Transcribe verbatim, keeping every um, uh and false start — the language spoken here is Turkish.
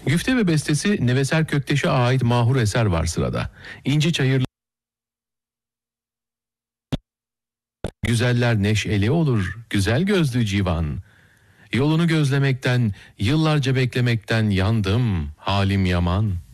Güfte ve bestesi Neveser Kökteş'e ait mahur eser var sırada. İnci çayırlı güzeller neşeli olur, güzel gözlü civan. Yolunu gözlemekten, yıllarca beklemekten yandım, halim yaman.